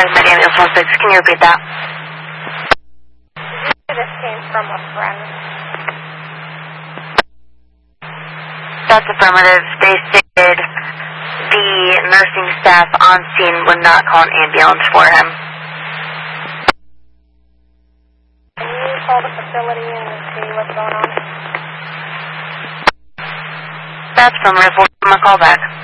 Paramedic ambulance 16. Can you repeat that? This came from a friend. That's affirmative. They stated the nursing staff on scene would not call an ambulance for him. Can you call the facility and see what's going on? That's affirmative. We'll give him a call back.